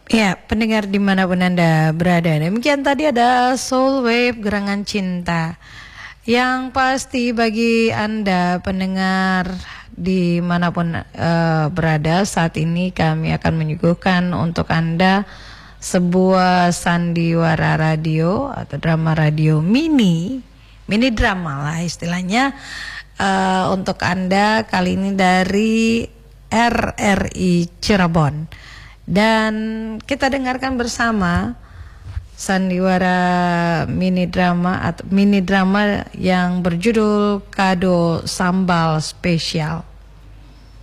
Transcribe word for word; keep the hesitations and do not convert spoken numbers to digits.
Ya, pendengar dimanapun Anda berada, demikian tadi ada Soul Wave Gerangan Cinta. Yang pasti bagi Anda pendengar dimanapun uh, berada, saat ini kami akan menyuguhkan untuk Anda sebuah sandiwara radio atau drama radio mini, mini drama lah istilahnya, uh, untuk Anda kali ini dari R R I Cirebon. Dan kita dengarkan bersama sandiwara mini drama atau mini drama yang berjudul Kado Sambal Spesial.